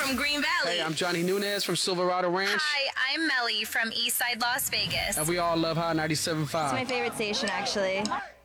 from Green Valley. Hey, I'm Johnny Nunez from Silverado Ranch. Hi, I'm Melly from Eastside Las Vegas. And we all love Hot 97.5. It's my favorite station, actually.